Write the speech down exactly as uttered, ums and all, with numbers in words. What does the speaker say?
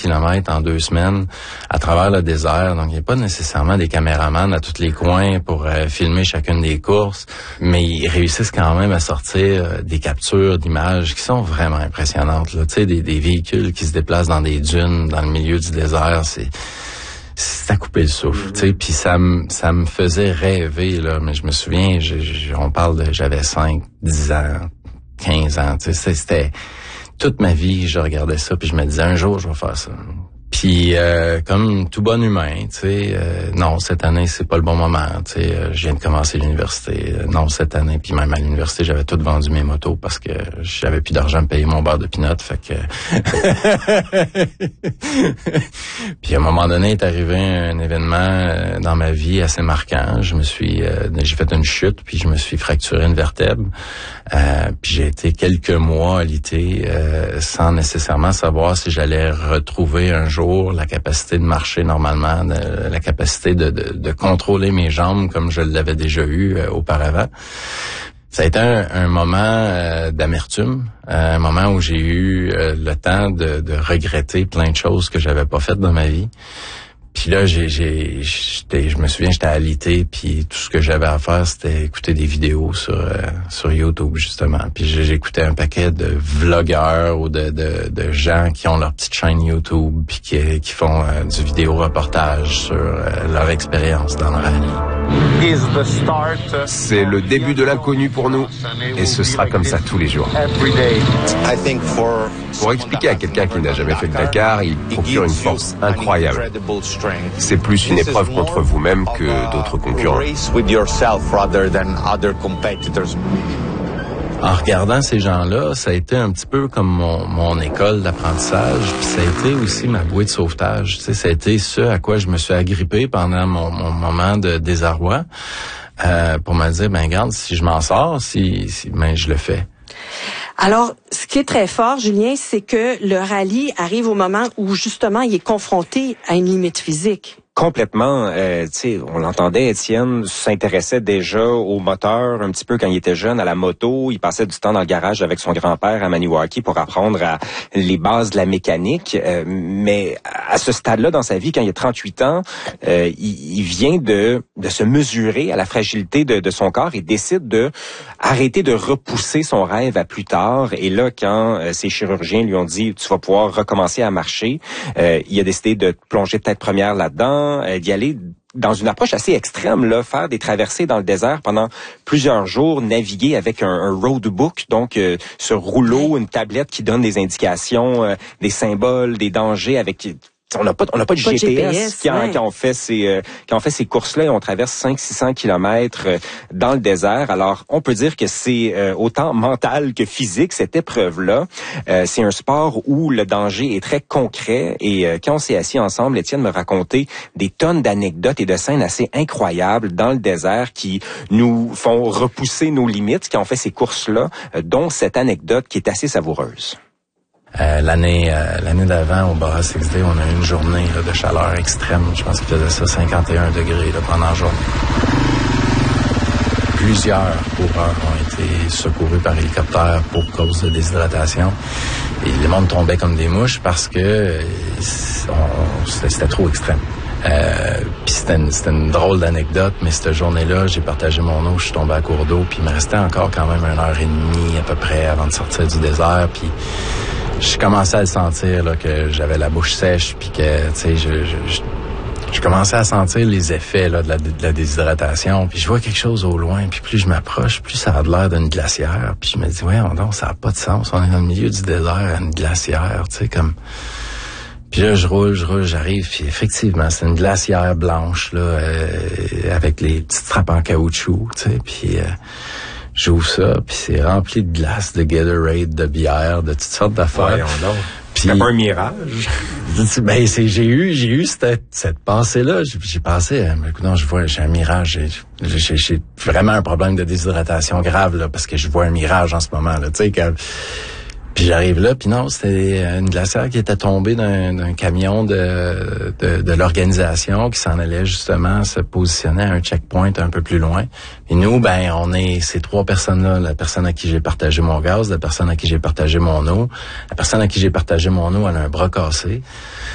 kilomètres en deux semaines à travers le désert. Donc, il n'y a pas nécessairement des caméramans à tous les coins pour euh, filmer chacune des courses, mais ils réussissent quand même à sortir euh, des captures d'images qui sont vraiment impressionnantes, là. Tu sais, des, des véhicules qui se déplacent dans des dunes, dans le milieu du désert, c'est... c'est à couper le souffle, tu sais, puis ça me ça me faisait rêver, là, mais je me souviens, je, je, on parle de, j'avais cinq, dix ans, quinze ans, tu sais, c'était toute ma vie, je regardais ça, puis je me disais, un jour, je vais faire ça. Puis, euh, comme tout bon humain, tu sais, euh, non, cette année, c'est pas le bon moment, tu sais, euh, je viens de commencer l'université, euh, non, cette année, puis même à l'université, j'avais tout vendu mes motos parce que j'avais plus d'argent à payer mon beurre de pinot, fait que... Puis, à un moment donné, est arrivé un événement euh, dans ma vie assez marquant, je me suis, euh, j'ai fait une chute, puis je me suis fracturé une vertèbre, euh, puis j'ai été quelques mois alité euh, sans nécessairement savoir si j'allais retrouver un jour la capacité de marcher normalement, de, la capacité de, de, de contrôler mes jambes comme je l'avais déjà eu euh, auparavant. Ça a été un, un moment euh, d'amertume, euh, un moment où j'ai eu euh, le temps de, de regretter plein de choses que j'avais pas faites dans ma vie. Puis là, j'ai, j'ai, j'étais, je me souviens, j'étais alité, puis tout ce que j'avais à faire, c'était écouter des vidéos sur euh, sur YouTube, justement. Puis j'écoutais un paquet de vlogueurs ou de, de, de gens qui ont leur petite chaîne YouTube, puis qui, qui font euh, du vidéo-reportage sur euh, leur expérience dans le rallye. C'est le début de l'inconnu pour nous, et ce sera comme ça tous les jours. Pour expliquer à quelqu'un qui n'a jamais fait de Dakar, il procure une force incroyable. C'est plus une épreuve contre vous-même que d'autres concurrents. En regardant ces gens-là, ça a été un petit peu comme mon, mon école d'apprentissage, puis ça a été aussi ma bouée de sauvetage. Tu sais, ça a été ce à quoi je me suis agrippé pendant mon, mon moment de désarroi, euh, pour me dire, ben regarde, si je m'en sors, si, si ben je le fais. Alors, ce qui est très fort, Julien, c'est que le rallye arrive au moment où, justement, il est confronté à une limite physique. Complètement. Euh, tu sais, on l'entendait, Étienne s'intéressait déjà au moteur un petit peu quand il était jeune, à la moto. Il passait du temps dans le garage avec son grand-père à Maniwaki pour apprendre à les bases de la mécanique. Euh, mais à ce stade-là dans sa vie, quand il a trente-huit ans, euh, il, il vient de, de se mesurer à la fragilité de, de son corps et décide de arrêter de repousser son rêve à plus tard. Et là, quand euh, ses chirurgiens lui ont dit « tu vas pouvoir recommencer à marcher euh, », il a décidé de plonger tête première là-dedans, d'y aller dans une approche assez extrême, là, faire des traversées dans le désert pendant plusieurs jours, naviguer avec un, un roadbook, donc euh, ce rouleau, une tablette qui donne des indications, euh, des symboles, des dangers avec... On n'a pas, on n'a pas de pas G P S, G P S quand, ouais. quand on fait ces, euh, quand on fait ces courses-là, et on traverse cinq à six cents kilomètres euh, dans le désert. Alors, on peut dire que c'est euh, autant mental que physique, cette épreuve-là. Euh, c'est un sport où le danger est très concret. Et euh, quand on s'est assis ensemble, Étienne me racontait des tonnes d'anecdotes et de scènes assez incroyables dans le désert qui nous font repousser nos limites quand on fait ces courses-là, euh, dont cette anecdote qui est assez savoureuse. Euh, l'année euh, l'année d'avant, au Boras X D, on a eu une journée là, de chaleur extrême. Je pense qu'il faisait ça cinquante et un degrés là, pendant la journée. Plusieurs coureurs ont été secourus par hélicoptère pour cause de déshydratation. Et les mondes tombaient comme des mouches parce que euh, on, c'était, c'était trop extrême. Euh, puis c'était une, c'était une drôle d'anecdote, mais cette journée-là, j'ai partagé mon eau, je suis tombé à court d'eau, puis il me restait encore quand même une heure et demie à peu près avant de sortir du désert, puis je commençais à le sentir là, que j'avais la bouche sèche, puis que tu sais, je, je, je, je commençais à sentir les effets là, de, la, de la déshydratation, puis je vois quelque chose au loin, puis plus je m'approche, plus ça a l'air d'une glacière, puis je me dis ouais, non, ça n'a pas de sens, on est dans le milieu du désert, une glacière, tu sais, comme... Puis là, je roule, je roule, j'arrive, puis effectivement, c'est une glacière blanche, là, euh, avec les petites trappes en caoutchouc, tu sais, puis... Euh, j'ouvre ça, puis c'est rempli de glace, de Gatorade, de bière, de toutes sortes d'affaires. Ouais, c'est pas un mirage. Ben, c'est, j'ai eu, j'ai eu cette, cette pensée-là. J'ai, j'ai pensé, écoute, non, je vois, j'ai un mirage. J'ai, j'ai, j'ai vraiment un problème de déshydratation grave, là, parce que je vois un mirage en ce moment, là, tu sais, quand... Puis j'arrive là, puis non, c'était une glacière qui était tombée d'un, d'un camion de, de, de l'organisation qui s'en allait justement se positionner à un checkpoint un peu plus loin. Et nous, ben, on est ces trois personnes-là, la personne à qui j'ai partagé mon gaz, la personne à qui j'ai partagé mon eau, la personne à qui j'ai partagé mon eau, elle a un bras cassé.